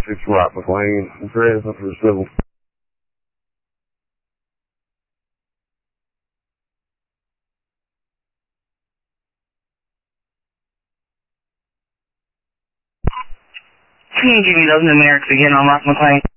6 Rock McLean, transfer for civil. Can you give me those numerics again on Rock McLean?